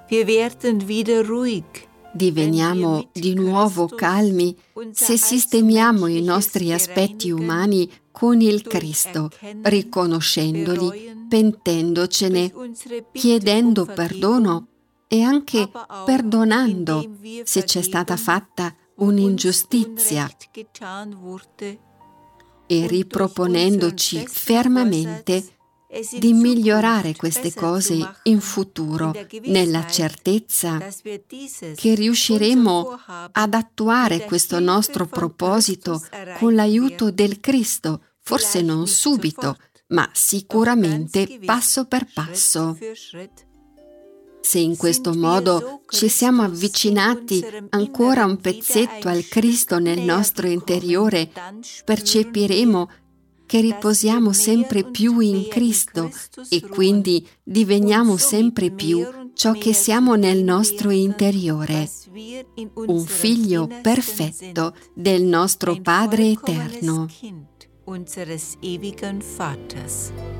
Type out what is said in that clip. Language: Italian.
Wir werden wieder ruhig. Diveniamo di nuovo calmi se sistemiamo i nostri aspetti umani con il Cristo, riconoscendoli, pentendocene, chiedendo perdono e anche perdonando se c'è stata fatta un'ingiustizia e riproponendoci fermamente di migliorare queste cose in futuro, nella certezza che riusciremo ad attuare questo nostro proposito con l'aiuto del Cristo, forse non subito, ma sicuramente passo per passo. Se in questo modo ci siamo avvicinati ancora un pezzetto al Cristo nel nostro interiore, percepiremo che riposiamo sempre più in Cristo e quindi diveniamo sempre più ciò che siamo nel nostro interiore, un figlio perfetto del nostro Padre eterno.